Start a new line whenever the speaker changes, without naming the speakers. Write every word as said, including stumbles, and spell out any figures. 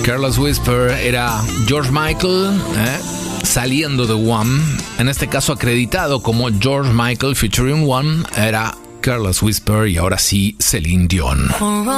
Careless Whisper era George Michael, ¿eh? saliendo de One. En este caso acreditado como George Michael featuring One era Careless Whisper, y ahora sí Celine Dion.